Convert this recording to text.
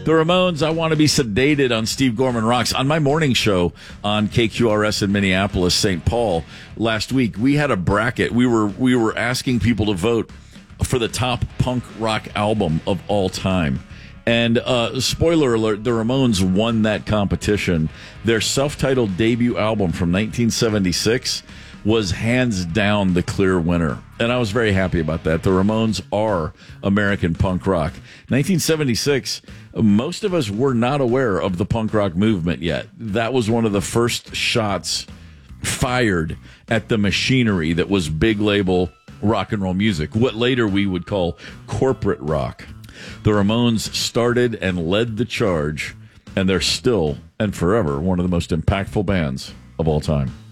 The Ramones, I Want to Be Sedated on Steve Gorman Rocks. On my morning show on KQRS in Minneapolis, St. Paul, last week, we had a bracket. We were asking people to vote for the top punk rock album of all time. And spoiler alert, the Ramones won that competition. Their self-titled debut album from 1976 was hands down the clear winner. And I was very happy about that. The Ramones are American punk rock. 1976, most of us were not aware of the punk rock movement yet. That was one of the first shots fired at the machinery that was big label rock and roll music, what later we would call corporate rock. The Ramones started and led the charge, and they're still and forever one of the most impactful bands of all time.